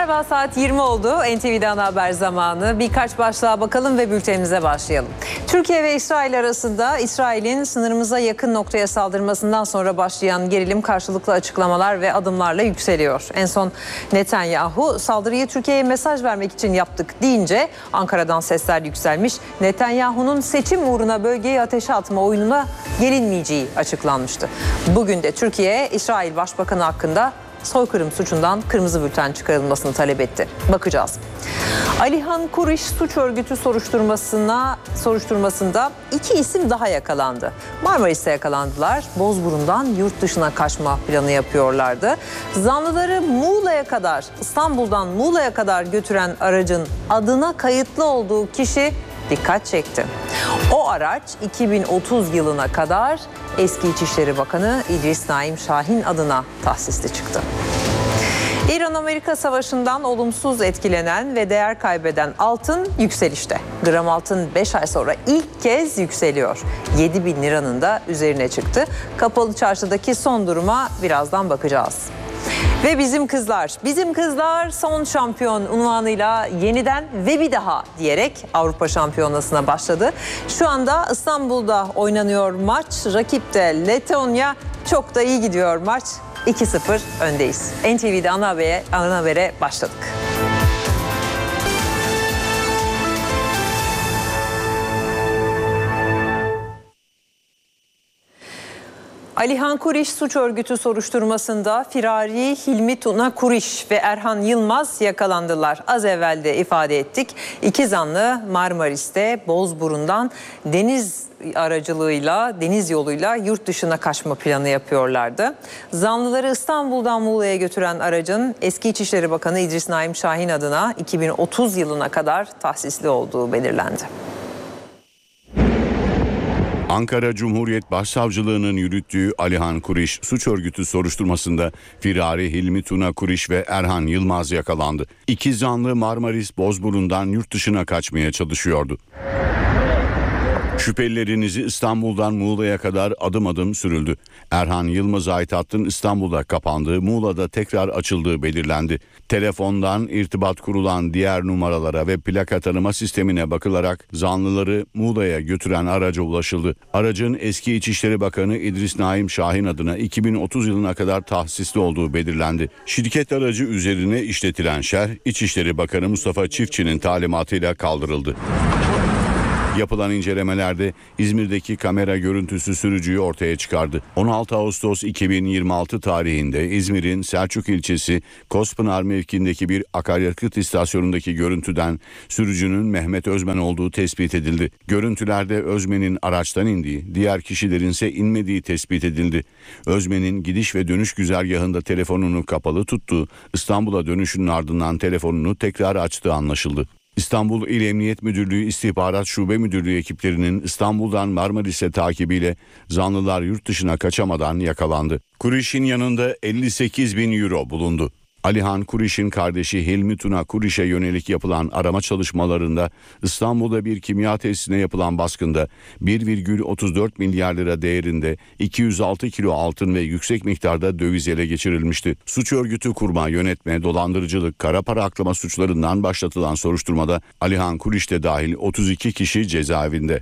Merhaba, saat 20 oldu. NTV'de ana haber zamanı. Birkaç başlığa bakalım ve bültenimize başlayalım. Türkiye ve İsrail arasında İsrail'in sınırımıza yakın noktaya saldırmasından sonra başlayan gerilim karşılıklı açıklamalar ve adımlarla yükseliyor. En son Netanyahu saldırıyı Türkiye'ye mesaj vermek için yaptık deyince Ankara'dan sesler yükselmiş. Netanyahu'nun seçim uğruna bölgeyi ateşe atma oyununa gelinmeyeceği açıklanmıştı. Bugün de Türkiye, İsrail Başbakanı hakkında soykırım suçundan kırmızı bülten çıkarılmasını talep etti. Bakacağız. Alihan Kuriş suç örgütü soruşturmasında iki isim daha yakalandı. Marmaris'te yakalandılar. Bozburun'dan yurt dışına kaçma planı yapıyorlardı. Zanlıları İstanbul'dan Muğla'ya kadar götüren aracın adına kayıtlı olduğu kişi dikkat çekti. O araç 2030 yılına kadar eski İçişleri Bakanı İdris Naim Şahin adına tahsisli çıktı. İran-Amerika savaşından olumsuz etkilenen ve değer kaybeden altın yükselişte. Gram altın 5 ay sonra ilk kez yükseliyor. 7.000 liranın da üzerine çıktı. Kapalı çarşıdaki son duruma birazdan bakacağız. Ve bizim kızlar son şampiyon unvanıyla yeniden ve bir daha diyerek Avrupa Şampiyonası'na başladı. Şu anda İstanbul'da oynanıyor maç. Rakip de Letonya. Çok da iyi gidiyor maç. 2-0 öndeyiz. NTV'de ana habere başladık. Alihan Kuriş suç örgütü soruşturmasında firari Hilmi Tuna Kuriş ve Erhan Yılmaz yakalandılar. Az evvel de ifade ettik. İki zanlı Marmaris'te Bozburun'dan deniz yoluyla yurt dışına kaçma planı yapıyorlardı. Zanlıları İstanbul'dan Muğla'ya götüren aracın eski İçişleri Bakanı İdris Naim Şahin adına 2030 yılına kadar tahsisli olduğu belirlendi. Ankara Cumhuriyet Başsavcılığı'nın yürüttüğü Alihan Kuriş suç örgütü soruşturmasında firari Hilmi Tuna Kuriş ve Erhan Yılmaz yakalandı. İki zanlı Marmaris Bozburun'dan yurt dışına kaçmaya çalışıyordu. Şüphelilerin izi İstanbul'dan Muğla'ya kadar adım adım sürüldü. Erhan Yılmaz'a ait hattın İstanbul'da kapandığı, Muğla'da tekrar açıldığı belirlendi. Telefondan irtibat kurulan diğer numaralara ve plaka tanıma sistemine bakılarak zanlıları Muğla'ya götüren araca ulaşıldı. Aracın eski İçişleri Bakanı İdris Naim Şahin adına 2030 yılına kadar tahsisli olduğu belirlendi. Şirket aracı üzerine işletilen şerh, İçişleri Bakanı Mustafa Çiftçi'nin talimatıyla kaldırıldı. Yapılan incelemelerde İzmir'deki kamera görüntüsü sürücüyü ortaya çıkardı. 16 Ağustos 2026 tarihinde İzmir'in Selçuk ilçesi Kospınar mevkiindeki bir akaryakıt istasyonundaki görüntüden sürücünün Mehmet Özmen olduğu tespit edildi. Görüntülerde Özmen'in araçtan indiği, diğer kişilerin ise inmediği tespit edildi. Özmen'in gidiş ve dönüş güzergahında telefonunu kapalı tuttuğu, İstanbul'a dönüşünün ardından telefonunu tekrar açtığı anlaşıldı. İstanbul İl Emniyet Müdürlüğü İstihbarat Şube Müdürlüğü ekiplerinin İstanbul'dan Marmaris'e takibiyle zanlılar yurt dışına kaçamadan yakalandı. Kuriş'in yanında 58.000 euro bulundu. Alihan Kuriş'in kardeşi Hilmi Tuna Kuriş'e yönelik yapılan arama çalışmalarında İstanbul'da bir kimya tesisine yapılan baskında 1,34 milyar lira değerinde 206 kilo altın ve yüksek miktarda döviz ele geçirilmişti. Suç örgütü kurma, yönetme, dolandırıcılık, kara para aklama suçlarından başlatılan soruşturmada Alihan Kuriş de dahil 32 kişi cezaevinde.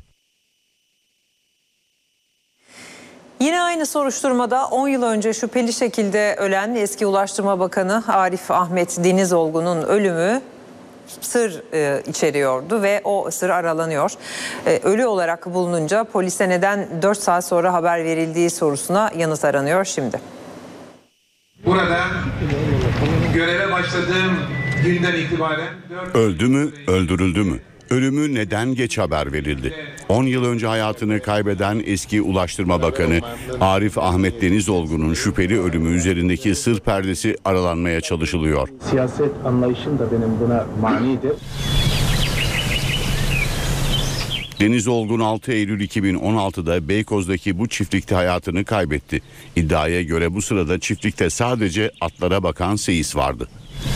Yine aynı soruşturmada 10 yıl önce şüpheli şekilde ölen eski Ulaştırma Bakanı Arif Ahmet Denizolgu'nun ölümü sır içeriyordu ve o sır aralanıyor. Ölü olarak bulununca polise neden 4 saat sonra haber verildiği sorusuna yanıt aranıyor şimdi. Burada göreve başladığım günden itibaren... Öldü mü, öldürüldü mü? Ölümü neden geç haber verildi? 10 yıl önce hayatını kaybeden eski Ulaştırma Bakanı Arif Ahmet Denizolgu'nun şüpheli ölümü üzerindeki sır perdesi aralanmaya çalışılıyor. Siyaset anlayışım da benim buna manidir. Denizolgun 6 Eylül 2016'da Beykoz'daki bu çiftlikte hayatını kaybetti. İddiaya göre bu sırada çiftlikte sadece atlara bakan seyis vardı.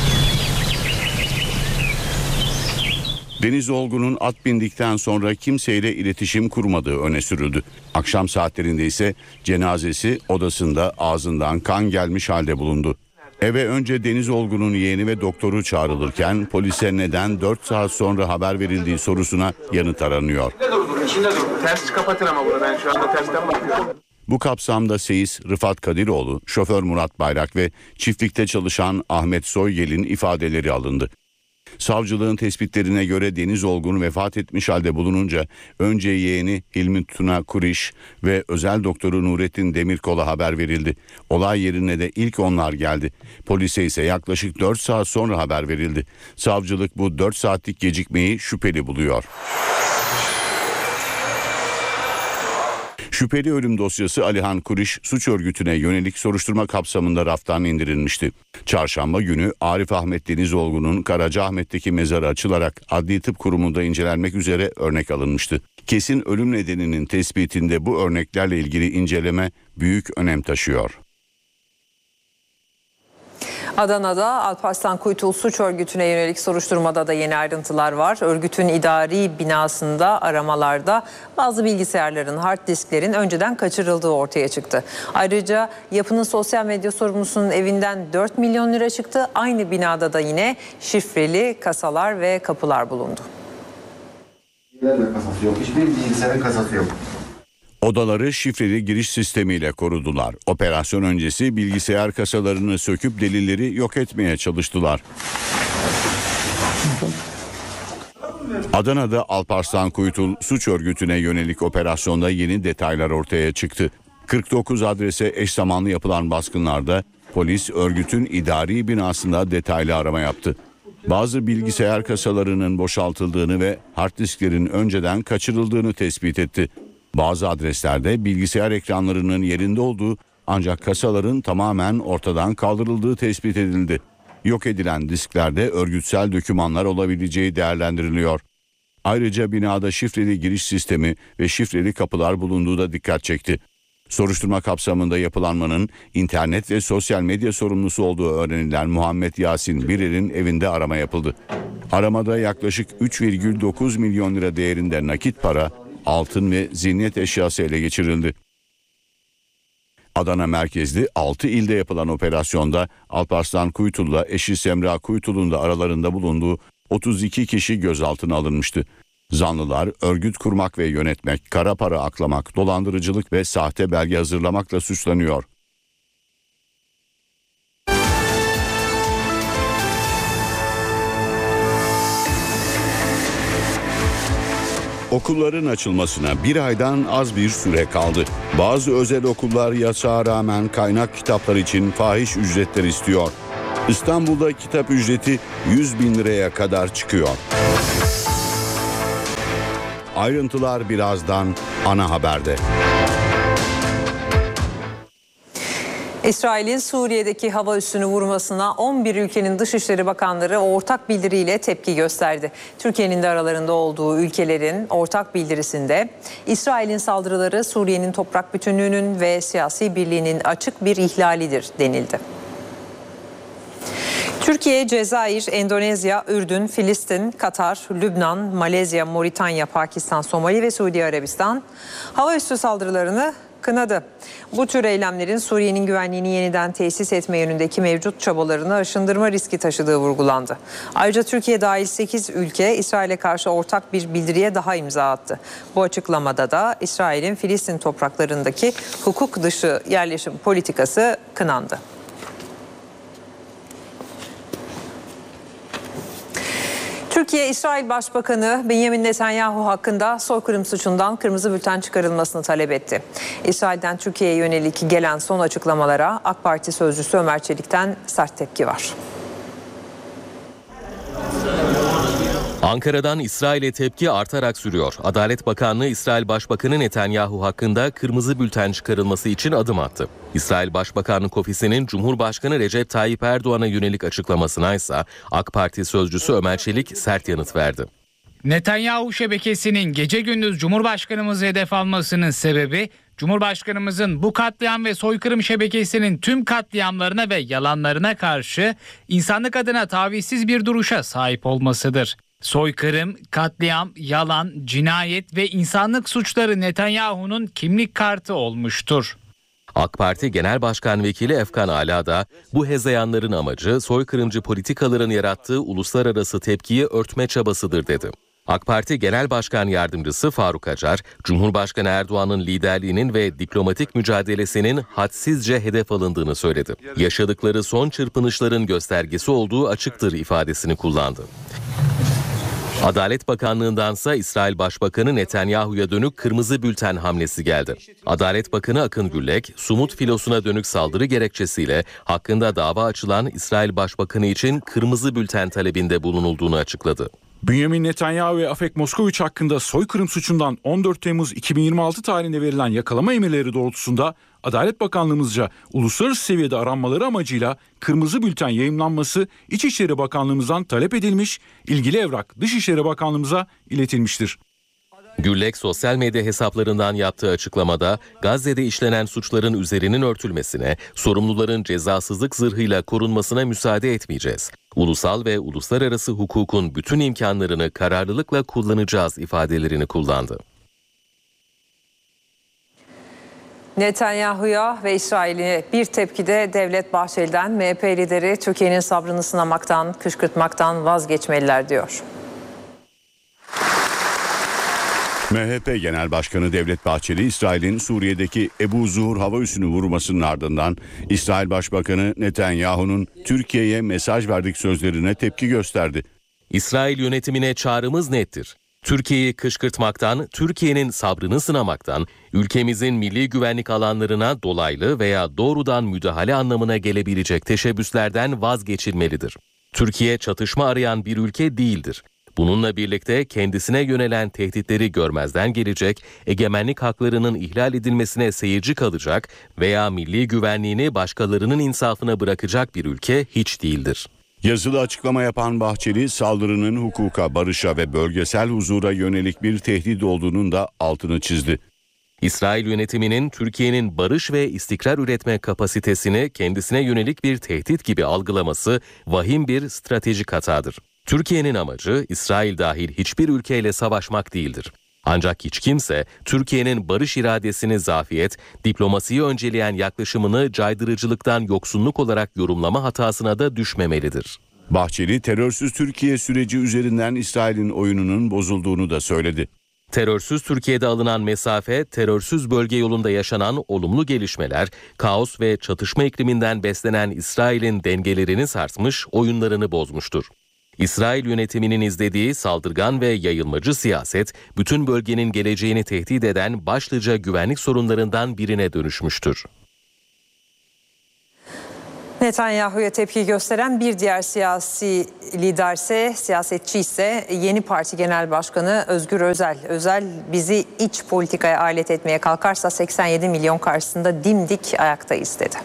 Denizolgu'nun at bindikten sonra kimseyle iletişim kurmadığı öne sürüldü. Akşam saatlerinde ise cenazesi odasında ağzından kan gelmiş halde bulundu. Eve önce Deniz Olgun'un yeğeni ve doktoru çağrılırken polise neden 4 saat sonra haber verildiği sorusuna yanıt aranıyor. İçinde dur. Ters kapatın ama bunu, ben şu anda tersten bakıyorum. Bu kapsamda Seyis Rıfat Kadiroğlu, şoför Murat Bayrak ve çiftlikte çalışan Ahmet Soygel'in ifadeleri alındı. Savcılığın tespitlerine göre Deniz Olgun vefat etmiş halde bulununca önce yeğeni Hilmi Tuna Kuriş ve özel doktoru Nurettin Demirkol'a haber verildi. Olay yerine de ilk onlar geldi. Polise ise yaklaşık 4 saat sonra haber verildi. Savcılık bu 4 saatlik gecikmeyi şüpheli buluyor. Şüpheli ölüm dosyası Alihan Kuriş suç örgütüne yönelik soruşturma kapsamında raftan indirilmişti. Çarşamba günü Arif Ahmet Deniz Olgun'un Karacaahmet'teki mezarı açılarak Adli Tıp Kurumu'nda incelenmek üzere örnek alınmıştı. Kesin ölüm nedeninin tespitinde bu örneklerle ilgili inceleme büyük önem taşıyor. Adana'da Alparslan Kuytul suç örgütüne yönelik soruşturmada da yeni ayrıntılar var. Örgütün idari binasında aramalarda bazı bilgisayarların, hard disklerin önceden kaçırıldığı ortaya çıktı. Ayrıca yapının sosyal medya sorumlusunun evinden 4 milyon lira çıktı. Aynı binada da yine şifreli kasalar ve kapılar bulundu. Kasası yok. Hiçbir bilgisayarın kasası yok. Odaları şifreli giriş sistemiyle korudular. Operasyon öncesi bilgisayar kasalarını söküp delilleri yok etmeye çalıştılar. Adana'da Alparslan Kuytul suç örgütüne yönelik operasyonda yeni detaylar ortaya çıktı. 49 adrese eş zamanlı yapılan baskınlarda polis örgütün idari binasında detaylı arama yaptı. Bazı bilgisayar kasalarının boşaltıldığını ve hard disklerin önceden kaçırıldığını tespit etti. Bazı adreslerde bilgisayar ekranlarının yerinde olduğu ancak kasaların tamamen ortadan kaldırıldığı tespit edildi. Yok edilen disklerde örgütsel dokümanlar olabileceği değerlendiriliyor. Ayrıca binada şifreli giriş sistemi ve şifreli kapılar bulunduğu da dikkat çekti. Soruşturma kapsamında yapılanmanın internet ve sosyal medya sorumlusu olduğu öğrenilen Muhammed Yasin Birer'in evinde arama yapıldı. Aramada yaklaşık 3,9 milyon lira değerinde nakit para, altın ve zinet eşyası ele geçirildi. Adana merkezli 6 ilde yapılan operasyonda Alparslan Kuytul'la eşi Semra Kuytul'un da aralarında bulunduğu 32 kişi gözaltına alınmıştı. Zanlılar örgüt kurmak ve yönetmek, kara para aklamak, dolandırıcılık ve sahte belge hazırlamakla suçlanıyor. Okulların açılmasına bir aydan az bir süre kaldı. Bazı özel okullar yasağa rağmen kaynak kitaplar için fahiş ücretler istiyor. İstanbul'da kitap ücreti 100 bin liraya kadar çıkıyor. Ayrıntılar birazdan ana haberde. İsrail'in Suriye'deki hava üssünü vurmasına 11 ülkenin Dışişleri Bakanları ortak bildiriyle tepki gösterdi. Türkiye'nin de aralarında olduğu ülkelerin ortak bildirisinde İsrail'in saldırıları Suriye'nin toprak bütünlüğünün ve siyasi birliğinin açık bir ihlalidir denildi. Türkiye, Cezayir, Endonezya, Ürdün, Filistin, Katar, Lübnan, Malezya, Moritanya, Pakistan, Somali ve Suudi Arabistan hava üssü saldırılarını kınadı. Bu tür eylemlerin Suriye'nin güvenliğini yeniden tesis etme yönündeki mevcut çabalarını aşındırma riski taşıdığı vurgulandı. Ayrıca Türkiye dahil 8 ülke İsrail'e karşı ortak bir bildiriye daha imza attı. Bu açıklamada da İsrail'in Filistin topraklarındaki hukuk dışı yerleşim politikası kınandı. Türkiye, İsrail Başbakanı Benjamin Netanyahu hakkında soykırım suçundan kırmızı bülten çıkarılmasını talep etti. İsrail'den Türkiye'ye yönelik gelen son açıklamalara AK Parti sözcüsü Ömer Çelik'ten sert tepki var. Ankara'dan İsrail'e tepki artarak sürüyor. Adalet Bakanlığı İsrail Başbakanı Netanyahu hakkında kırmızı bülten çıkarılması için adım attı. İsrail Başbakanlık Ofisi'nin Cumhurbaşkanı Recep Tayyip Erdoğan'a yönelik açıklamasına ise AK Parti sözcüsü Ömer Çelik sert yanıt verdi. Netanyahu şebekesinin gece gündüz Cumhurbaşkanımızı hedef almasının sebebi Cumhurbaşkanımızın bu katliam ve soykırım şebekesinin tüm katliamlarına ve yalanlarına karşı insanlık adına tavizsiz bir duruşa sahip olmasıdır. Soykırım, katliam, yalan, cinayet ve insanlık suçları Netanyahu'nun kimlik kartı olmuştur. AK Parti Genel Başkan Vekili Efkan Ala da bu hezeyanların amacı soykırımcı politikaların yarattığı uluslararası tepkiyi örtme çabasıdır dedi. AK Parti Genel Başkan Yardımcısı Faruk Acar, Cumhurbaşkanı Erdoğan'ın liderliğinin ve diplomatik mücadelesinin hadsizce hedef alındığını söyledi. Yaşadıkları son çırpınışların göstergesi olduğu açıktır ifadesini kullandı. Adalet Bakanlığı'ndansa İsrail Başbakanı Netanyahu'ya dönük kırmızı bülten hamlesi geldi. Adalet Bakanı Akın Güllek, Sumut filosuna dönük saldırı gerekçesiyle hakkında dava açılan İsrail Başbakanı için kırmızı bülten talebinde bulunulduğunu açıkladı. Benjamin Netanyahu ve Afek Moskoviç hakkında soykırım suçundan 14 Temmuz 2026 tarihinde verilen yakalama emirleri doğrultusunda Adalet Bakanlığımızca uluslararası seviyede aranmaları amacıyla kırmızı bülten yayımlanması İçişleri Bakanlığımızdan talep edilmiş, ilgili evrak Dışişleri Bakanlığımıza iletilmiştir. Güllek sosyal medya hesaplarından yaptığı açıklamada Gazze'de işlenen suçların üzerinin örtülmesine, sorumluların cezasızlık zırhıyla korunmasına müsaade etmeyeceğiz. Ulusal ve uluslararası hukukun bütün imkanlarını kararlılıkla kullanacağız ifadelerini kullandı. Netanyahu'ya ve İsrail'e bir tepki de Devlet Bahçeli'den. MHP lideri Türkiye'nin sabrını sınamaktan, kışkırtmaktan vazgeçmeliler diyor. MHP Genel Başkanı Devlet Bahçeli, İsrail'in Suriye'deki Ebu Zuhur hava üssünü vurmasının ardından İsrail Başbakanı Netanyahu'nun Türkiye'ye mesaj verdik sözlerine tepki gösterdi. İsrail yönetimine çağrımız nettir. Türkiye'yi kışkırtmaktan, Türkiye'nin sabrını sınamaktan, ülkemizin milli güvenlik alanlarına dolaylı veya doğrudan müdahale anlamına gelebilecek teşebbüslerden vazgeçilmelidir. Türkiye çatışma arayan bir ülke değildir. Bununla birlikte kendisine yönelen tehditleri görmezden gelecek, egemenlik haklarının ihlal edilmesine seyirci kalacak veya milli güvenliğini başkalarının insafına bırakacak bir ülke hiç değildir. Yazılı açıklama yapan Bahçeli, saldırının hukuka, barışa ve bölgesel huzura yönelik bir tehdit olduğunun da altını çizdi. İsrail yönetiminin Türkiye'nin barış ve istikrar üretme kapasitesini kendisine yönelik bir tehdit gibi algılaması vahim bir stratejik hatadır. Türkiye'nin amacı İsrail dahil hiçbir ülkeyle savaşmak değildir. Ancak hiç kimse Türkiye'nin barış iradesini zafiyet, diplomasiyi önceleyen yaklaşımını caydırıcılıktan yoksunluk olarak yorumlama hatasına da düşmemelidir. Bahçeli, terörsüz Türkiye süreci üzerinden İsrail'in oyununun bozulduğunu da söyledi. Terörsüz Türkiye'de alınan mesafe, terörsüz bölge yolunda yaşanan olumlu gelişmeler, kaos ve çatışma ikliminden beslenen İsrail'in dengelerini sarsmış, oyunlarını bozmuştur. İsrail yönetiminin izlediği saldırgan ve yayılmacı siyaset, bütün bölgenin geleceğini tehdit eden başlıca güvenlik sorunlarından birine dönüşmüştür. Netanyahu'ya tepki gösteren bir diğer siyasetçi ise Yeni Parti Genel Başkanı Özgür Özel. Özel, bizi iç politikaya alet etmeye kalkarsa 87 milyon karşısında dimdik ayaktayız dedi.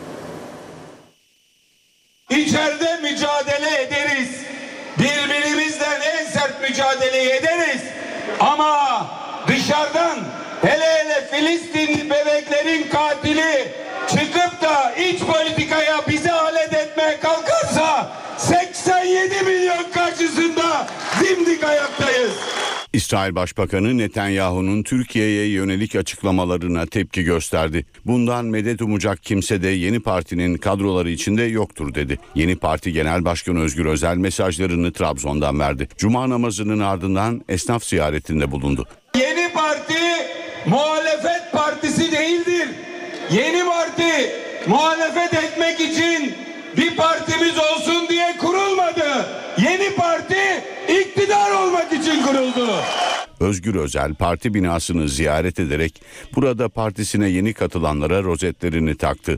İçeride mücadele ederiz. Birbirimizle en sert mücadeleyi ederiz. Ama dışarıdan hele Filistinli bebeklerin katili çıkıp da iç politikaya bizi alet etmeye kalkarsa 87 milyon karşısında dimdik ayaktayız. İsrail Başbakanı Netanyahu'nun Türkiye'ye yönelik açıklamalarına tepki gösterdi. Bundan medet umacak kimse de Yeni Parti'nin kadroları içinde yoktur dedi. Yeni Parti Genel Başkanı Özgür Özel mesajlarını Trabzon'dan verdi. Cuma namazının ardından esnaf ziyaretinde bulundu. Yeni Parti muhalefet partisi değildir. Yeni Parti muhalefet etmek için bir partimiz olsun diye kurulmadı. Yeni Parti iktidar olmak için kuruldu. Özgür Özel parti binasını ziyaret ederek burada partisine yeni katılanlara rozetlerini taktı.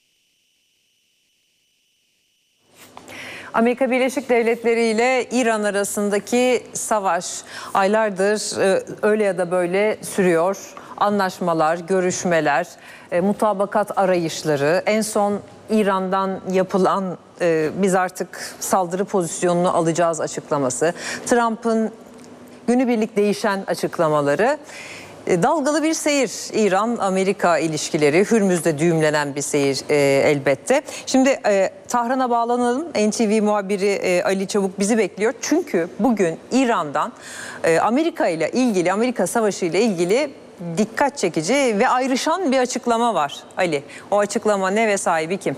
Amerika Birleşik Devletleri ile İran arasındaki savaş aylardır öyle ya da böyle sürüyor. Anlaşmalar, görüşmeler, mutabakat arayışları, en son İran'dan yapılan biz artık saldırı pozisyonunu alacağız açıklaması, Trump'ın günübirlik değişen açıklamaları, dalgalı bir seyir İran-Amerika ilişkileri, Hürmüz'de düğümlenen bir seyir elbette. Şimdi Tahran'a bağlanalım. NTV muhabiri Ali Çabuk bizi bekliyor. Çünkü bugün İran'dan Amerika ile ilgili, Amerika Savaşı ile ilgili dikkat çekici ve ayrışan bir açıklama var Ali. O açıklama ne ve sahibi kim?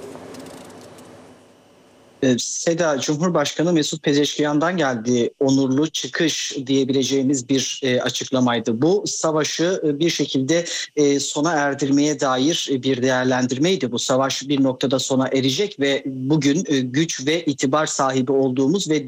Seda, Cumhurbaşkanı Mesut Pezeşkiyan'dan geldiği onurlu çıkış diyebileceğimiz bir açıklamaydı. Bu savaşı bir şekilde sona erdirmeye dair bir değerlendirmeydi. Bu savaş bir noktada sona erecek ve bugün güç ve itibar sahibi olduğumuz ve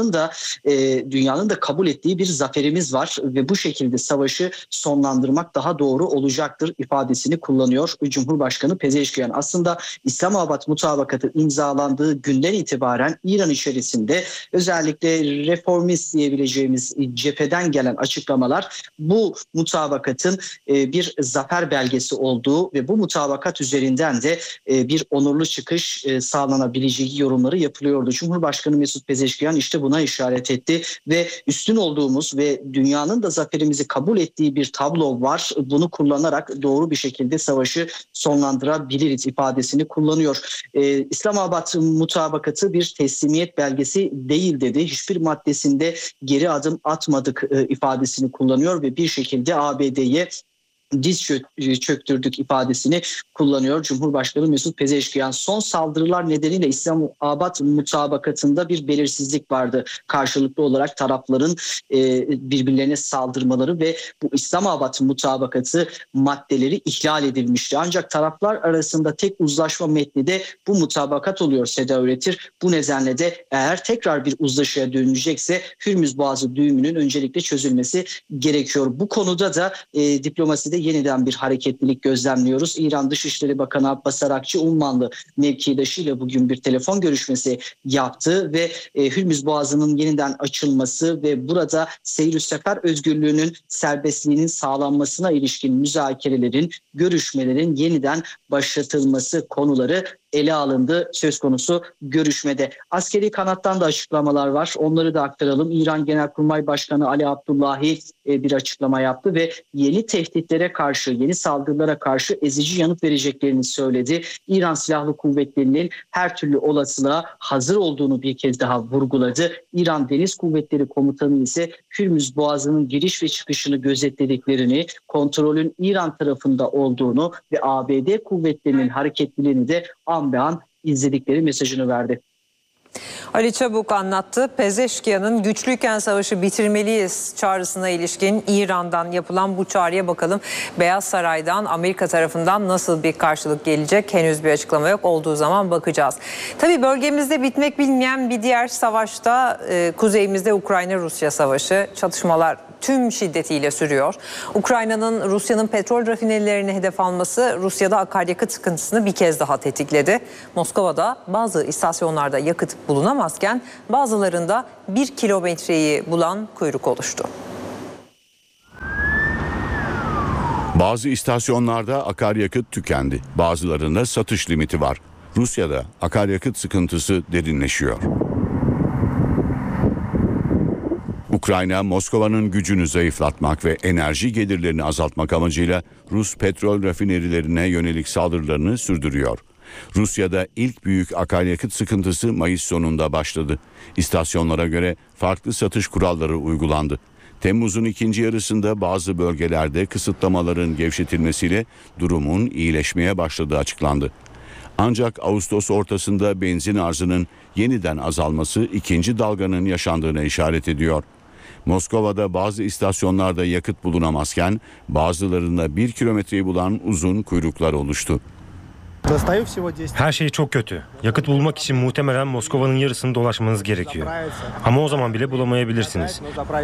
dünyanın da kabul ettiği bir zaferimiz var ve bu şekilde savaşı sonlandırmak daha doğru olacaktır ifadesini kullanıyor Cumhurbaşkanı Pezeşkiyan. Aslında İslamabad Mutabakatı imzalandığı günden itibaren İran içerisinde özellikle reformist diyebileceğimiz cepheden gelen açıklamalar bu mutabakatın bir zafer belgesi olduğu ve bu mutabakat üzerinden de bir onurlu çıkış sağlanabileceği yorumları yapılıyordu. Cumhurbaşkanı Mesut Pezeşkiyan işte buna işaret etti ve üstün olduğumuz ve dünyanın da zaferimizi kabul ettiği bir tablo var. Bunu kullanarak doğru bir şekilde savaşı sonlandırabiliriz ifadesini kullanıyor. İslamabad Mutabakatı bir teslimiyet belgesi değil dedi. Hiçbir maddesinde geri adım atmadık ifadesini kullanıyor ve bir şekilde ABD'ye diz çöktürdük ifadesini kullanıyor Cumhurbaşkanı Mesut Pezeşkiyan. Son saldırılar nedeniyle İslamabad Mutabakatı'nda bir belirsizlik vardı. Karşılıklı olarak tarafların birbirlerine saldırmaları ve bu İslamabad Mutabakatı maddeleri ihlal edilmişti. Ancak taraflar arasında tek uzlaşma metni de bu mutabakat oluyor Seda Öğretir. Bu nedenle de eğer tekrar bir uzlaşıya dönülecekse Hürmüz Boğazı düğümünün öncelikle çözülmesi gerekiyor. Bu konuda da diplomaside yeniden bir hareketlilik gözlemliyoruz. İran Dışişleri Bakanı Abbas Arakçı Ummanlı mevkidaşıyla bugün bir telefon görüşmesi yaptı ve Hürmüz Boğazı'nın yeniden açılması ve burada seyir sefer özgürlüğünün serbestliğinin sağlanmasına ilişkin müzakerelerin, görüşmelerin yeniden başlatılması konuları ele alındı söz konusu görüşmede. Askeri kanattan da açıklamalar var. Onları da aktaralım. İran Genelkurmay Başkanı Ali Abdullahi bir açıklama yaptı ve yeni tehditlere karşı, yeni saldırılara karşı ezici yanıt vereceklerini söyledi. İran Silahlı Kuvvetleri'nin her türlü olasılığa hazır olduğunu bir kez daha vurguladı. İran Deniz Kuvvetleri Komutanı ise Hürmüz Boğazı'nın giriş ve çıkışını gözetlediklerini, kontrolün İran tarafında olduğunu ve ABD kuvvetlerinin hareketliliğini de an be an izledikleri mesajını verdi. Ali Çabuk anlattı. Pezeşkiyan'ın güçlüyken savaşı bitirmeliyiz çağrısına ilişkin İran'dan yapılan bu çağrıya bakalım. Beyaz Saray'dan, Amerika tarafından nasıl bir karşılık gelecek? Henüz bir açıklama yok. Olduğu zaman bakacağız. Tabii bölgemizde bitmek bilmeyen bir diğer savaşta kuzeyimizde Ukrayna-Rusya savaşı. Çatışmalar tüm şiddetiyle sürüyor. Ukrayna'nın Rusya'nın petrol rafinerilerini hedef alması Rusya'da akaryakıt sıkıntısını bir kez daha tetikledi. Moskova'da bazı istasyonlarda yakıt bulunamazken bazılarında 1 kilometreyi bulan kuyruk oluştu. Bazı istasyonlarda akaryakıt tükendi. Bazılarında satış limiti var. Rusya'da akaryakıt sıkıntısı derinleşiyor. Ukrayna, Moskova'nın gücünü zayıflatmak ve enerji gelirlerini azaltmak amacıyla Rus petrol rafinerilerine yönelik saldırılarını sürdürüyor. Rusya'da ilk büyük akaryakıt sıkıntısı Mayıs sonunda başladı. İstasyonlara göre farklı satış kuralları uygulandı. Temmuz'un ikinci yarısında bazı bölgelerde kısıtlamaların gevşetilmesiyle durumun iyileşmeye başladığı açıklandı. Ancak Ağustos ortasında benzin arzının yeniden azalması ikinci dalganın yaşandığına işaret ediyor. Moskova'da bazı istasyonlarda yakıt bulunamazken bazılarında 1 kilometreyi bulan uzun kuyruklar oluştu. Her şey çok kötü. Yakıt bulmak için muhtemelen Moskova'nın yarısını dolaşmanız gerekiyor. Ama o zaman bile bulamayabilirsiniz.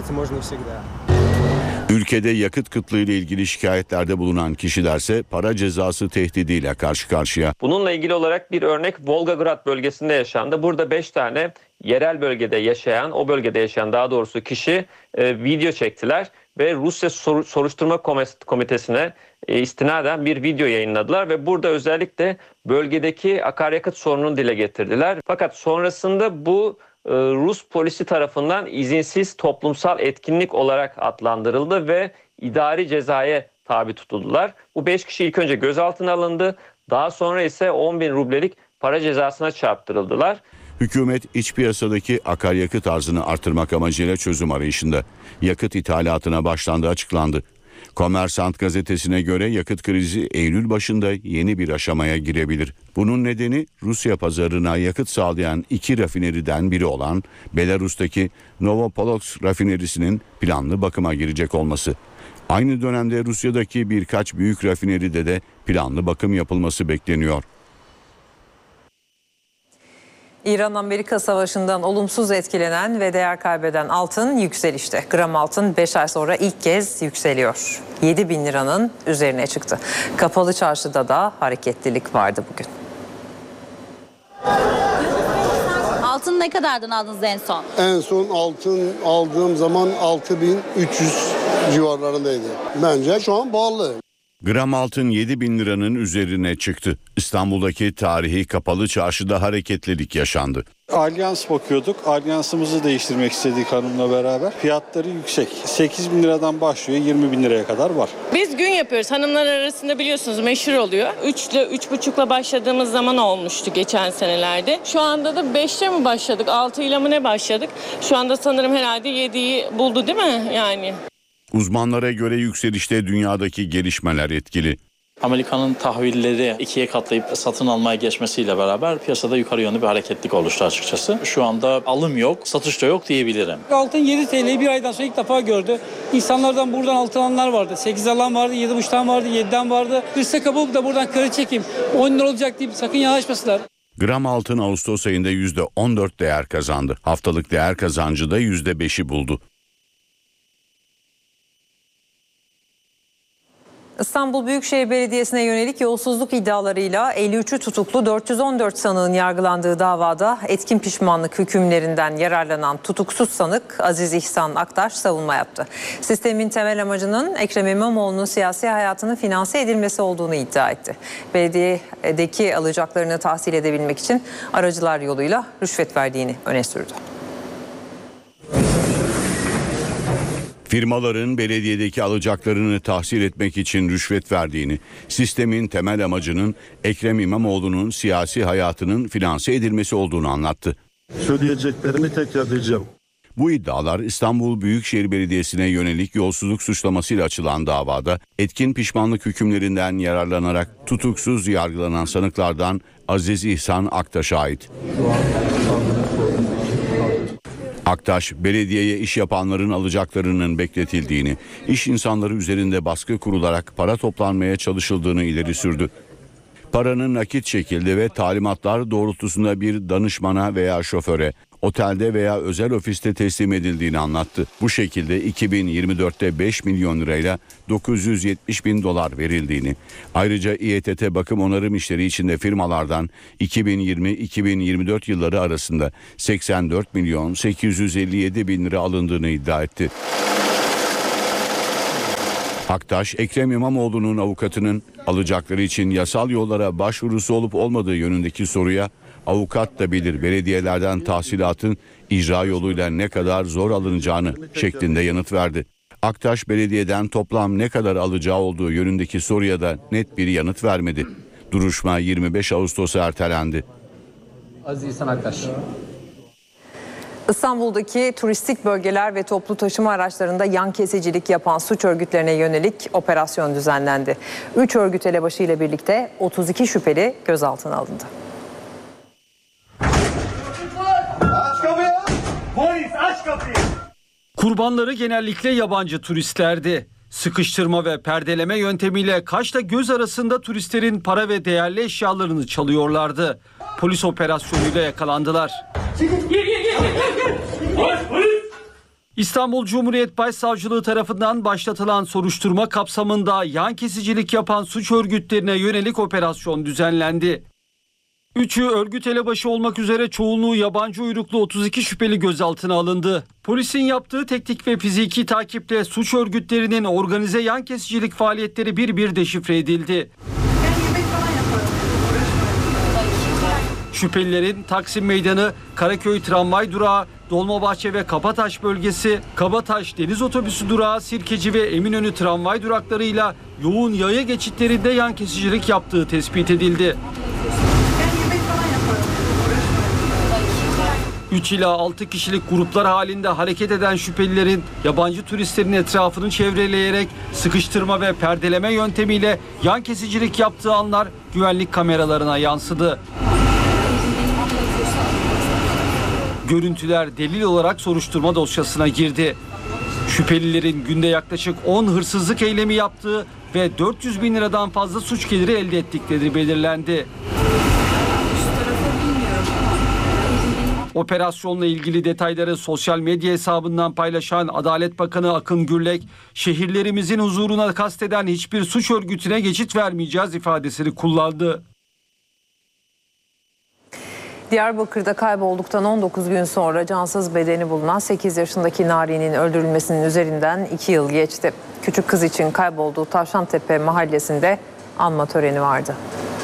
Ülkede yakıt kıtlığı ile ilgili şikayetlerde bulunan kişilerse para cezası tehdidiyle karşı karşıya. Bununla ilgili olarak bir örnek Volgograd bölgesinde yaşandı. Burada 5 tane yerel bölgede yaşayan, o bölgede yaşayan daha doğrusu kişi video çektiler ve Rusya Soruşturma Komitesi'ne istinaden bir video yayınladılar ve burada özellikle bölgedeki akaryakıt sorununu dile getirdiler. Fakat sonrasında bu Rus polisi tarafından izinsiz toplumsal etkinlik olarak adlandırıldı ve idari cezaya tabi tutuldular. Bu 5 kişi ilk önce gözaltına alındı. Daha sonra ise 10.000 rublelik para cezasına çarptırıldılar. Hükümet iç piyasadaki akaryakıt arzını artırmak amacıyla çözüm arayışında. Yakıt ithalatına başlandığı açıklandı. Kommersant gazetesine göre yakıt krizi Eylül başında yeni bir aşamaya girebilir. Bunun nedeni Rusya pazarına yakıt sağlayan 2 rafineriden biri olan Belarus'taki Novopolotsk rafinerisinin planlı bakıma girecek olması. Aynı dönemde Rusya'daki birkaç büyük rafineride de planlı bakım yapılması bekleniyor. İran-Amerika savaşından olumsuz etkilenen ve değer kaybeden altın yükselişte. Gram altın 5 ay sonra ilk kez yükseliyor. 7.000 liranın üzerine çıktı. Kapalı çarşıda da hareketlilik vardı bugün. Altın ne kadardan aldınız en son? En son altın aldığım zaman 6.300 civarlarındaydı. Bence şu an pahalı. Gram altın 7.000 liranın üzerine çıktı. İstanbul'daki tarihi kapalı çarşıda hareketlilik yaşandı. Alyans bakıyorduk. Alyansımızı değiştirmek istedik hanımla beraber. Fiyatları yüksek. 8.000 liradan başlıyor, 20.000 liraya kadar var. Biz gün yapıyoruz. Hanımlar arasında biliyorsunuz meşhur oluyor. 3 ile 3,5'la başladığımız zaman olmuştu geçen senelerde. Şu anda da 5'te mi başladık? 6 ile mi ne başladık? Şu anda sanırım herhalde 7'yi buldu değil mi yani? Uzmanlara göre yükselişte dünyadaki gelişmeler etkili. Amerika'nın tahvilleri 2'ye katlayıp satın almaya geçmesiyle beraber piyasada yukarı yönlü bir hareketlik oluştu açıkçası. Şu anda alım yok, satış da yok diyebilirim. Altın 7 TL'yi bir aydan sonra ilk defa gördü. İnsanlardan buradan altın alanlar vardı. 8 alan vardı, 7,5'tan vardı, 7'den vardı. Hırsa kapılıp da buradan kredi çekeyim 10 lira olacak deyip sakın yanaşmasınlar. Gram altın Ağustos ayında %14 değer kazandı. Haftalık değer kazancı da %5'i buldu. İstanbul Büyükşehir Belediyesi'ne yönelik yolsuzluk iddialarıyla 53'ü tutuklu 414 sanığın yargılandığı davada etkin pişmanlık hükümlerinden yararlanan tutuksuz sanık Aziz İhsan Aktaş savunma yaptı. Sistemin temel amacının Ekrem İmamoğlu'nun siyasi hayatının finanse edilmesi olduğunu iddia etti. Belediyedeki alacaklarını tahsil edebilmek için aracılar yoluyla rüşvet verdiğini öne sürdü. Firmaların belediyedeki alacaklarını tahsil etmek için rüşvet verdiğini, sistemin temel amacının Ekrem İmamoğlu'nun siyasi hayatının finanse edilmesi olduğunu anlattı. Söyleyeceklerimi tekrarlayacağım. Bu iddialar İstanbul Büyükşehir Belediyesi'ne yönelik yolsuzluk suçlamasıyla açılan davada etkin pişmanlık hükümlerinden yararlanarak tutuksuz yargılanan sanıklardan Aziz İhsan Aktaş'a ait. Aktaş, belediyeye iş yapanların alacaklarının bekletildiğini, iş insanları üzerinde baskı kurularak para toplanmaya çalışıldığını ileri sürdü. Paranın nakit şekilde ve talimatlar doğrultusunda bir danışmana veya şoföre, otelde veya özel ofiste teslim edildiğini anlattı. Bu şekilde 2024'te 5 milyon lirayla 970 bin dolar verildiğini, ayrıca İETT bakım onarım işleri içinde firmalardan 2020-2024 yılları arasında 84 milyon 857 bin lira alındığını iddia etti. Aktaş, Ekrem İmamoğlu'nun avukatının alacakları için yasal yollara başvurusu olup olmadığı yönündeki soruya avukat da bilir belediyelerden tahsilatın icra yoluyla ne kadar zor alınacağını şeklinde yanıt verdi. Aktaş belediyeden toplam ne kadar alacağı olduğu yönündeki soruya da net bir yanıt vermedi. Duruşma 25 Ağustos'a ertelendi. Aziz İhsan Aktaş. İstanbul'daki turistik bölgeler ve toplu taşıma araçlarında yan kesicilik yapan suç örgütlerine yönelik operasyon düzenlendi. 3 örgüt elebaşı ile birlikte 32 şüpheli gözaltına alındı. Aç kapıyı! Polis aç kapıyı! Kurbanları genellikle yabancı turistlerdi. Sıkıştırma ve perdeleme yöntemiyle kaşla göz arasında turistlerin para ve değerli eşyalarını çalıyorlardı. Polis operasyonuyla yakalandılar. İstanbul Cumhuriyet Başsavcılığı tarafından başlatılan soruşturma kapsamında yan kesicilik yapan suç örgütlerine yönelik operasyon düzenlendi. 3'ü örgüt elebaşı olmak üzere çoğunluğu yabancı uyruklu 32 şüpheli gözaltına alındı. Polisin yaptığı teknik ve fiziki takiple suç örgütlerinin organize yan kesicilik faaliyetleri bir bir deşifre edildi. Şüphelilerin Taksim Meydanı, Karaköy Tramvay Durağı, Dolmabahçe ve Kabataş bölgesi, Kabataş Deniz Otobüsü Durağı, Sirkeci ve Eminönü tramvay duraklarıyla yoğun yaya geçitlerinde yan kesicilik yaptığı tespit edildi. 3 ila 6 kişilik gruplar halinde hareket eden şüphelilerin yabancı turistlerin etrafını çevreleyerek sıkıştırma ve perdeleme yöntemiyle yan kesicilik yaptığı anlar güvenlik kameralarına yansıdı. Görüntüler delil olarak soruşturma dosyasına girdi. Şüphelilerin günde yaklaşık 10 hırsızlık eylemi yaptığı ve 400 bin liradan fazla suç geliri elde ettikleri belirlendi. Operasyonla ilgili detayları sosyal medya hesabından paylaşan Adalet Bakanı Akın Gürlek, şehirlerimizin huzuruna kasteden hiçbir suç örgütüne geçit vermeyeceğiz ifadesini kullandı. Diyarbakır'da kaybolduktan 19 gün sonra cansız bedeni bulunan 8 yaşındaki Nari'nin öldürülmesinin üzerinden 2 yıl geçti. Küçük kız için kaybolduğu Tavşantepe mahallesinde anma töreni vardı.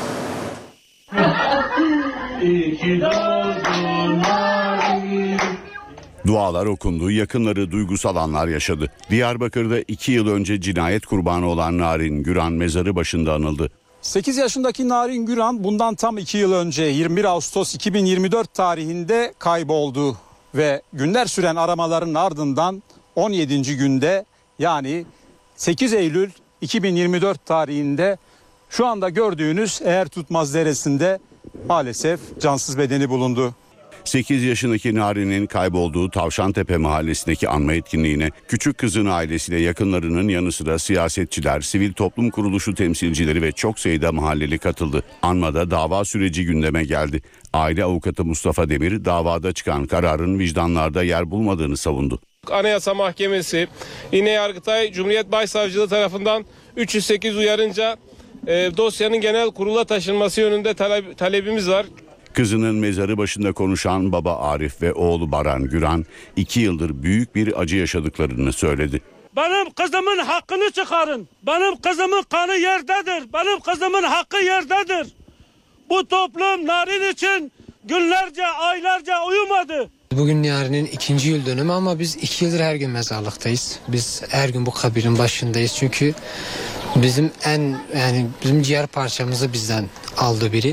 Dualar okundu, yakınları duygusal anlar yaşadı. Diyarbakır'da 2 yıl önce cinayet kurbanı olan Narin Güran mezarı başında anıldı. 8 yaşındaki Narin Güran bundan tam 2 yıl önce 21 Ağustos 2024 tarihinde kayboldu ve günler süren aramaların ardından 17. günde yani 8 Eylül 2024 tarihinde şu anda gördüğünüz Eğertutmaz Deresi'nde maalesef cansız bedeni bulundu. 8 yaşındaki Nari'nin kaybolduğu Tavşantepe mahallesindeki anma etkinliğine küçük kızın ailesiyle yakınlarının yanı sıra siyasetçiler, sivil toplum kuruluşu temsilcileri ve çok sayıda mahalleli katıldı. Anmada dava süreci gündeme geldi. Aile avukatı Mustafa Demir davada çıkan kararın vicdanlarda yer bulmadığını savundu. Anayasa Mahkemesi, yine Yargıtay Cumhuriyet Başsavcılığı tarafından 308 uyarınca dosyanın genel kurula taşınması yönünde talebimiz var. Kızının mezarı başında konuşan baba Arif ve oğlu Baran Güran 2 yıldır büyük bir acı yaşadıklarını söyledi. Benim kızımın hakkını çıkarın. Benim kızımın kanı yerdedir. Benim kızımın hakkı yerdedir. Bu toplum Narin için günlerce, aylarca uyumadı. Bugün Narin'in 2. yıl dönümü ama biz 2 yıldır her gün mezarlıktayız. Biz her gün bu kabirin başındayız. Çünkü bizim bizim ciğer parçamızı bizden aldı biri.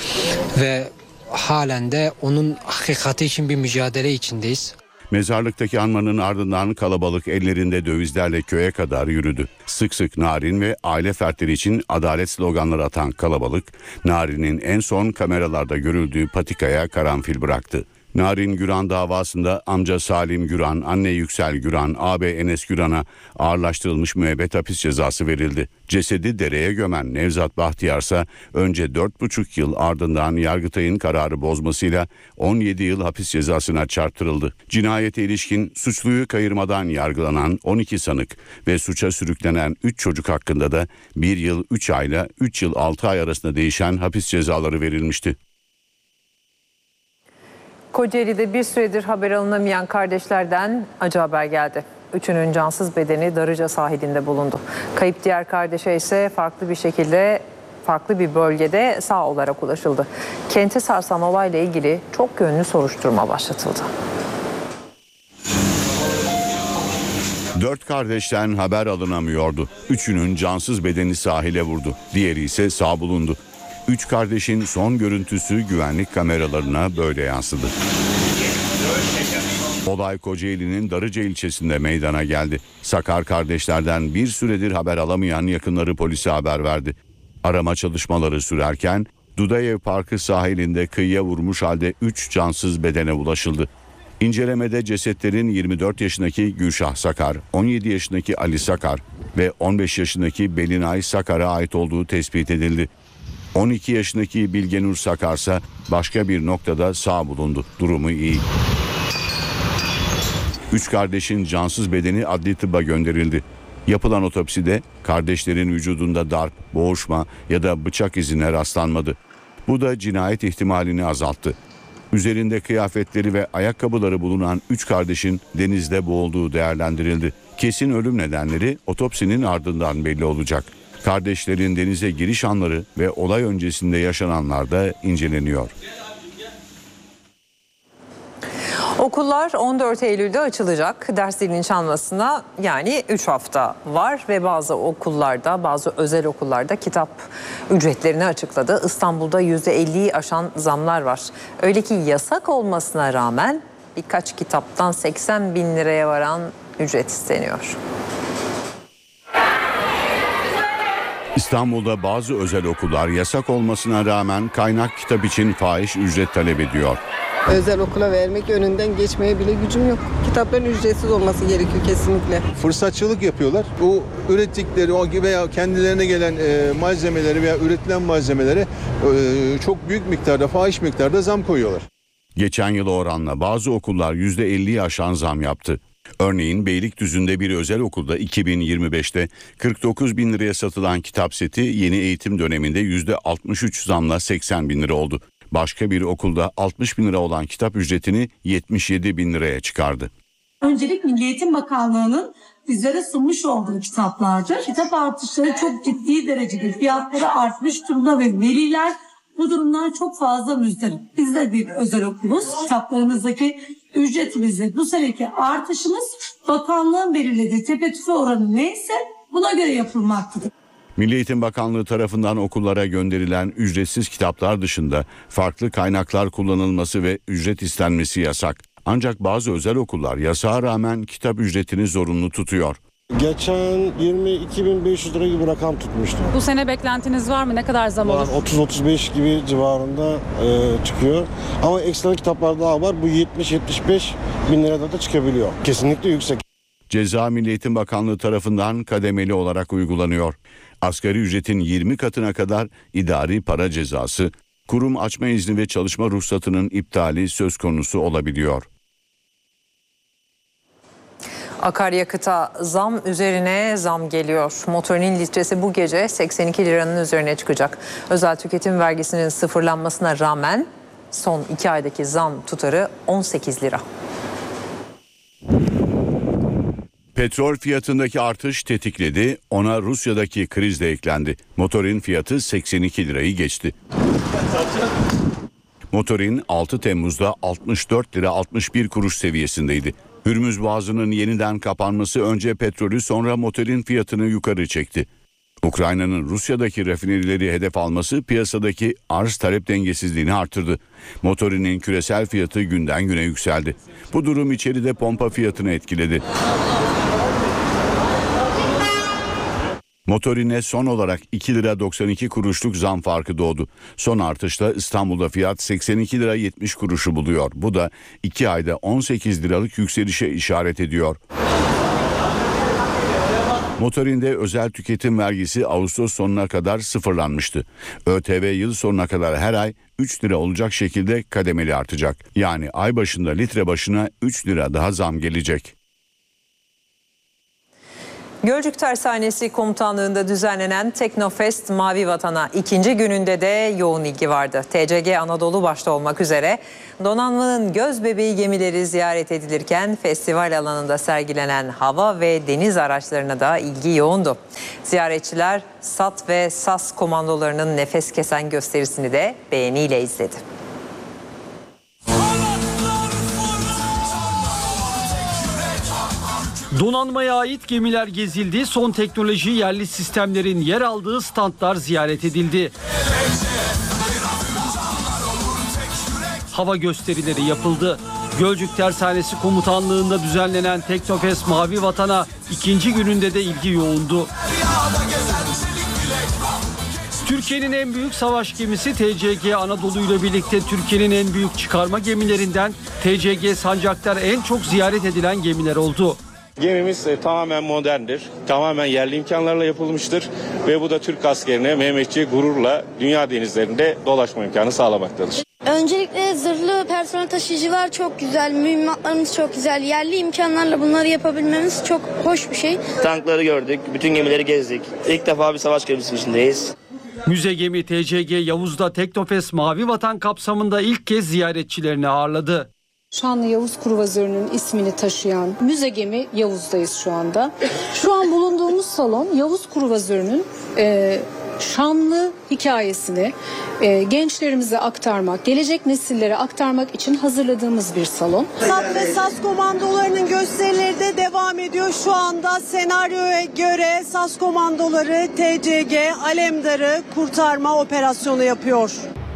Ve halen de onun hakikati için bir mücadele içindeyiz. Mezarlıktaki anmanın ardından kalabalık ellerinde dövizlerle köye kadar yürüdü. Sık sık Narin ve aile fertleri için adalet sloganları atan kalabalık, Narin'in en son kameralarda görüldüğü patikaya karanfil bıraktı. Narin Güran davasında amca Salim Güran, anne Yüksel Güran, ağabey Enes Güran'a ağırlaştırılmış müebbet hapis cezası verildi. Cesedi dereye gömen Nevzat Bahtiyarsa önce 4,5 yıl ardından Yargıtay'ın kararı bozmasıyla 17 yıl hapis cezasına çarptırıldı. Cinayete ilişkin suçluyu kayırmadan yargılanan 12 sanık ve suça sürüklenen 3 çocuk hakkında da 1 yıl 3 ayla 3 yıl 6 ay arasında değişen hapis cezaları verilmişti. Kocaeli'de bir süredir haber alınamayan kardeşlerden acı haber geldi. Üçünün cansız bedeni Darıca sahilinde bulundu. Kayıp diğer kardeşe ise farklı bir bölgede sağ olarak ulaşıldı. Kenti sarsan olayla ilgili çok yönlü soruşturma başlatıldı. 4 kardeşten haber alınamıyordu. Üçünün cansız bedeni sahile vurdu. Diğeri ise sağ bulundu. 3 kardeşin son görüntüsü güvenlik kameralarına böyle yansıdı. Olay Kocaeli'nin Darıca ilçesinde meydana geldi. Sakar kardeşlerden bir süredir haber alamayan yakınları polise haber verdi. Arama çalışmaları sürerken Dudayev Parkı sahilinde kıyıya vurmuş halde 3 cansız bedene ulaşıldı. İncelemede cesetlerin 24 yaşındaki Gülşah Sakar, 17 yaşındaki Ali Sakar ve 15 yaşındaki Belinay Sakar'a ait olduğu tespit edildi. 12 yaşındaki Bilgenur Sakarsa başka bir noktada sağ bulundu. Durumu iyi. 3 kardeşin cansız bedeni adli tıbba gönderildi. Yapılan otopside kardeşlerin vücudunda darp, boğuşma ya da bıçak izine rastlanmadı. Bu da cinayet ihtimalini azalttı. Üzerinde kıyafetleri ve ayakkabıları bulunan 3 kardeşin denizde boğulduğu değerlendirildi. Kesin ölüm nedenleri otopsinin ardından belli olacak. Kardeşlerin denize giriş anları ve olay öncesinde yaşananlar da inceleniyor. Okullar 14 Eylül'de açılacak. Ders zilinin çalmasına yani 3 hafta var ve bazı okullarda, bazı özel okullarda kitap ücretlerini açıkladı. İstanbul'da %50'yi aşan zamlar var. Öyle ki yasak olmasına rağmen birkaç kitaptan 80 bin liraya varan ücret isteniyor. İstanbul'da bazı özel okullar yasak olmasına rağmen kaynak kitap için fahiş ücret talep ediyor. Özel okula vermek önünden geçmeye bile gücüm yok. Kitapların ücretsiz olması gerekiyor kesinlikle. Fırsatçılık yapıyorlar. O ürettikleri veya kendilerine gelen malzemeleri veya üretilen malzemelere çok büyük miktarda, fahiş miktarda zam koyuyorlar. Geçen yıla oranla bazı okullar %50'yi aşan zam yaptı. Örneğin Beylikdüzü'nde bir özel okulda 2025'te 49 bin liraya satılan kitap seti yeni eğitim döneminde %63 zamla 80 bin lira oldu. Başka bir okulda 60 bin lira olan kitap ücretini 77 bin liraya çıkardı. Öncelik Milli Eğitim Bakanlığı'nın bizlere sunmuş olduğu kitaplardır. Kitap artışları çok ciddi derecede fiyatları artmış durumda ve veliler bu durumdan çok fazla müzdarip. Biz de bir özel okuluz. Kitaplarımızdaki ücretimizde bu seneki artışımız bakanlığın belirlediği tepe-tüfe oranı neyse buna göre yapılmaktadır. Milli Eğitim Bakanlığı tarafından okullara gönderilen ücretsiz kitaplar dışında farklı kaynaklar kullanılması ve ücret istenmesi yasak. Ancak bazı özel okullar yasağa rağmen kitap ücretini zorunlu tutuyor. Geçen 22.500 lira gibi rakam tutmuştu. Bu sene beklentiniz var mı? Ne kadar zam olur? 30-35 gibi civarında çıkıyor. Ama ekstra kitaplar daha var. Bu 70-75 bin lirada da çıkabiliyor. Kesinlikle yüksek. Ceza Milli Eğitim Bakanlığı tarafından kademeli olarak uygulanıyor. Asgari ücretin 20 katına kadar idari para cezası, kurum açma izni ve çalışma ruhsatının iptali söz konusu olabiliyor. Akaryakıta zam üzerine zam geliyor. Motorinin litresi bu gece 82 liranın üzerine çıkacak. Özel tüketim vergisinin sıfırlanmasına rağmen son 2 aydaki zam tutarı 18 lira. Petrol fiyatındaki artış tetikledi, ona Rusya'daki kriz de eklendi. Motorin fiyatı 82 lirayı geçti. Motorin 6 Temmuz'da 64 lira 61 kuruş seviyesindeydi. Hürmüz Boğazı'nın yeniden kapanması önce petrolü sonra motorin fiyatını yukarı çekti. Ukrayna'nın Rusya'daki rafinerileri hedef alması piyasadaki arz talep dengesizliğini artırdı. Motorinin küresel fiyatı günden güne yükseldi. Bu durum içeride pompa fiyatını etkiledi. Motorine son olarak 2 lira 92 kuruşluk zam farkı doğdu. Son artışla İstanbul'da fiyat 82 lira 70 kuruşu buluyor. Bu da 2 ayda 18 liralık yükselişe işaret ediyor. Motorinde özel tüketim vergisi Ağustos sonuna kadar sıfırlanmıştı. ÖTV yıl sonuna kadar her ay 3 lira olacak şekilde kademeli artacak. Yani ay başında litre başına 3 lira daha zam gelecek. Gölcük Tersanesi Komutanlığı'nda düzenlenen Teknofest Mavi Vatan'a ikinci gününde de yoğun ilgi vardı. TCG Anadolu başta olmak üzere donanmanın göz bebeği gemileri ziyaret edilirken festival alanında sergilenen hava ve deniz araçlarına da ilgi yoğundu. Ziyaretçiler SAT ve SAS komandolarının nefes kesen gösterisini de beğeniyle izledi. Donanmaya ait gemiler gezildi, son teknoloji yerli sistemlerin yer aldığı standlar ziyaret edildi. Hava gösterileri yapıldı. Gölcük Tersanesi Komutanlığı'nda düzenlenen Teknofest Mavi Vatan'a ikinci gününde de ilgi yoğundu. Türkiye'nin en büyük savaş gemisi TCG Anadolu ile birlikte Türkiye'nin en büyük çıkarma gemilerinden TCG Sancaktar en çok ziyaret edilen gemiler oldu. Gemimiz tamamen moderndir, tamamen yerli imkanlarla yapılmıştır ve bu da Türk askerine Mehmetçiğe gururla dünya denizlerinde dolaşma imkanı sağlamaktadır. Öncelikle zırhlı personel taşıyıcılar çok güzel, mühimmatlarımız çok güzel. Yerli imkanlarla bunları yapabilmemiz çok hoş bir şey. Tankları gördük, bütün gemileri gezdik. İlk defa bir savaş gemisinin içindeyiz. Müze gemi TCG Yavuz'da Teknofest Mavi Vatan kapsamında ilk kez ziyaretçilerini ağırladı. Şanlı Yavuz Kruvazörü'nün ismini taşıyan müze gemi Yavuz'dayız şu anda. Şu an bulunduğumuz salon Yavuz Kruvazörü'nün şanlı hikayesini gençlerimize aktarmak, gelecek nesillere aktarmak için hazırladığımız bir salon. SAT ve SAS komandolarının gösterileri de devam ediyor. Şu anda senaryoya göre SAS komandoları TCG Alemdar'ı kurtarma operasyonu yapıyor.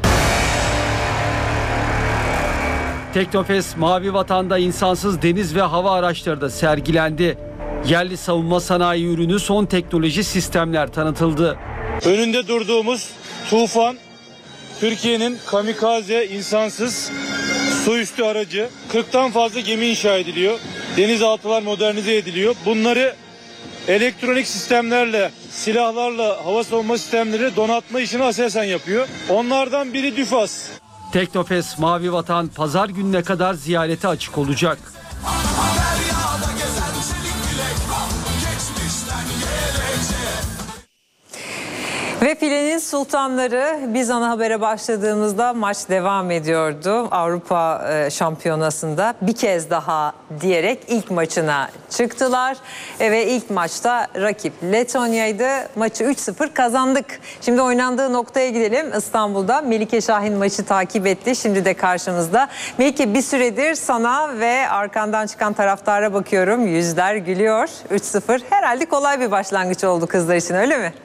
Teknofest Mavi Vatan'da insansız deniz ve hava araçları da sergilendi. Yerli savunma sanayi ürünü son teknoloji sistemler tanıtıldı. Önünde durduğumuz Tufan, Türkiye'nin kamikaze insansız su üstü aracı. 40'tan fazla gemi inşa ediliyor. Denizaltılar modernize ediliyor. Bunları elektronik sistemlerle, silahlarla, hava savunma sistemleri donatma işini Aselsan yapıyor. Onlardan biri DÜFAS. Teknofest Mavi Vatan pazar gününe kadar ziyarete açık olacak. Ve filenin sultanları, biz ana habere başladığımızda maç devam ediyordu. Avrupa Şampiyonası'nda bir kez daha diyerek ilk maçına çıktılar. Ve ilk maçta rakip Letonya'ydı. Maçı 3-0 kazandık. Şimdi oynandığı noktaya gidelim. İstanbul'da Melike Şahin maçı takip etti. Şimdi de karşımızda. Melike, bir süredir sana ve arkandan çıkan taraftara bakıyorum. Yüzler gülüyor. 3-0 herhalde kolay bir başlangıç oldu kızlar için, öyle mi?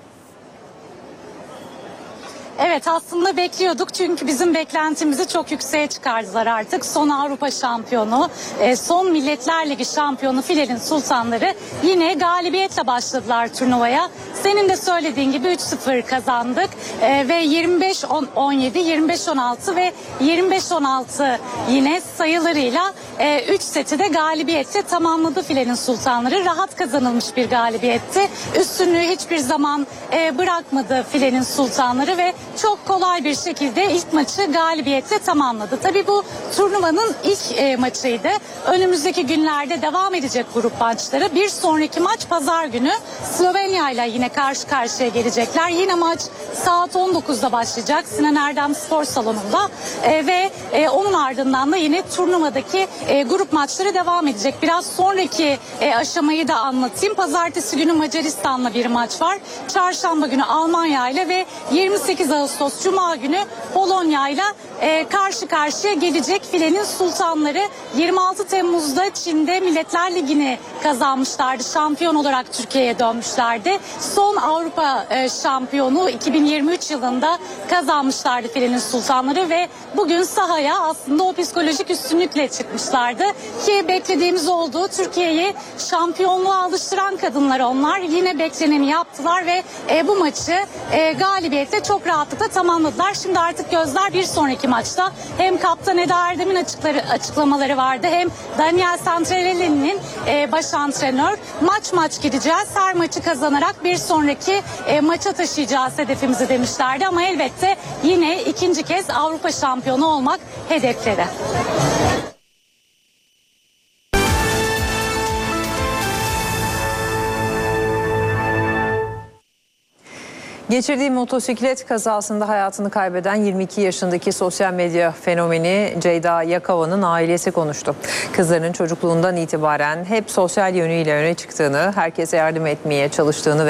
Evet, aslında bekliyorduk çünkü bizim beklentimizi çok yükseğe çıkardılar artık. Son Avrupa şampiyonu, son Milletler Ligi şampiyonu filenin sultanları yine galibiyetle başladılar turnuvaya. Senin de söylediğin gibi 3-0 kazandık ve 25-17, 25-16 ve 25-16 yine sayılarıyla 3 seti de galibiyetle tamamladı filenin sultanları. Rahat kazanılmış bir galibiyetti. Üstünlüğü hiçbir zaman bırakmadı filenin sultanları ve çok kolay bir şekilde ilk maçı galibiyetle tamamladı. Tabii bu turnuvanın ilk maçıydı. Önümüzdeki günlerde devam edecek grup maçları. Bir sonraki maç pazar günü Slovenya ile yine karşı karşıya gelecekler. Yine maç saat 19'da başlayacak Sinan Erdem Spor Salonu'nda ve onun ardından da yine turnuvadaki grup maçları devam edecek. Biraz sonraki aşamayı da anlatayım. Pazartesi günü Macaristan'la bir maç var. Çarşamba günü Almanya ile ve 28 Ağustos Cuma günü Polonya ile karşı karşıya gelecek filenin sultanları. 26 Temmuz'da Çin'de Milletler Ligi'ni kazanmışlardı. Şampiyon olarak Türkiye'ye dönmüşlerdi. Son Avrupa şampiyonu 2023 yılında kazanmışlardı filenin sultanları ve bugün sahaya aslında o psikolojik üstünlükle çıkmışlardı. Ki beklediğimiz oldu. Türkiye'yi şampiyonluğa alıştıran kadınlar onlar. Yine bekleneni yaptılar ve bu maçı galibiyetle çok rahatlıkla tamamladılar. Şimdi artık gözler bir sonraki maçta. Hem kaptan Eda Erdem'in açıklamaları vardı, hem Daniel Santrelli'nin baş antrenör. Maç gideceğiz. Her maçı kazanarak bir sonraki maça taşıyacağız hedefimizi demişlerdi. Ama elbette yine ikinci kez Avrupa şampiyonu olmak hedefleri. Geçirdiği motosiklet kazasında hayatını kaybeden 22 yaşındaki sosyal medya fenomeni Ceyda Yakova'nın ailesi konuştu. Kızlarının çocukluğundan itibaren hep sosyal yönüyle öne çıktığını, herkese yardım etmeye çalıştığını ve